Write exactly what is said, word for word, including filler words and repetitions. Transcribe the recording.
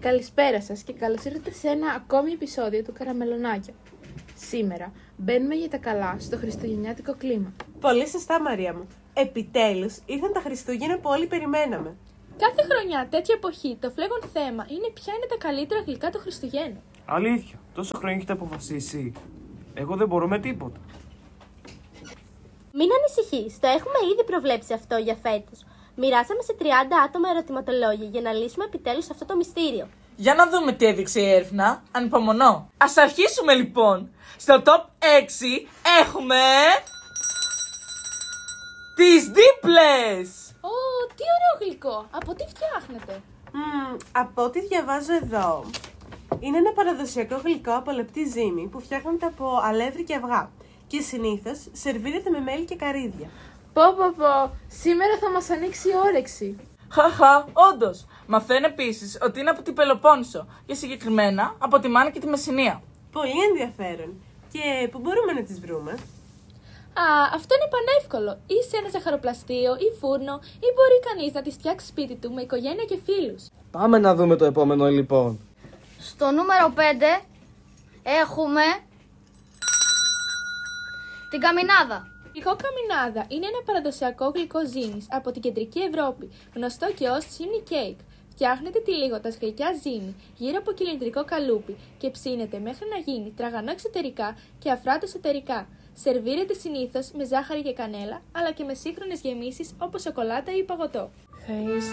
Καλησπέρα σας και καλώς ήρθατε σε ένα ακόμη επεισόδιο του Καραμελονάκια. Σήμερα μπαίνουμε για τα καλά στο χριστουγεννιάτικο κλίμα. Πολύ σωστά, Μαρία μου. Επιτέλους ήρθαν τα Χριστούγεννα που όλοι περιμέναμε. Κάθε χρονιά τέτοια εποχή το φλέγον θέμα είναι ποια είναι τα καλύτερα γλυκά των Χριστουγέννων. Αλήθεια, τόσο χρόνια έχετε αποφασίσει. Εγώ δεν μπορώ με τίποτα. Μην ανησυχείς, το έχουμε ήδη προβλέψει αυτό για φέτος. Μοιράσαμε σε τριάντα άτομα ερωτηματολόγια για να λύσουμε επιτέλους αυτό το μυστήριο. Για να δούμε τι έδειξε η έρευνα. Ανυπομονώ. Ας αρχίσουμε λοιπόν. Στο top έξι έχουμε... τις δίπλες! Ω, τι ωραίο γλυκό! Από τι φτιάχνετε? Mm, από ό,τι διαβάζω εδώ, είναι ένα παραδοσιακό γλυκό από λεπτή ζύμη που φτιάχνεται από αλεύρι και αυγά και συνήθως σερβίρεται με μέλι και καρύδια. Πω πω πω, σήμερα θα μας ανοίξει η όρεξη. Χαχα, όντως. Μαθαίνω επίσης ότι είναι από την Πελοπόννησο και συγκεκριμένα από τη Μάνα και τη Μεσσηνία. Πολύ ενδιαφέρον. Και πού μπορούμε να τις βρούμε? Α, αυτό είναι πανεύκολο. Ή σε ένα ζαχαροπλαστείο ή φούρνο, ή μπορεί κανείς να τις φτιάξει σπίτι του με οικογένεια και φίλους. Πάμε να δούμε το επόμενο λοιπόν. Στο νούμερο πέντε έχουμε την καμινάδα. Γλυκό καμινάδα είναι ένα παραδοσιακό γλυκό ζύμης από την κεντρική Ευρώπη, γνωστό και ως chimney cake. Φτιάχνετε τυλίγοντας γλυκιά ζύμη γύρω από κυλινδρικό καλούπι και ψήνετε μέχρι να γίνει τραγανό εξωτερικά και αφράτο εσωτερικά. Σερβίρεται συνήθως με ζάχαρη και κανέλα, αλλά και με σύγχρονες γεμίσεις όπως σοκολάτα ή παγωτό.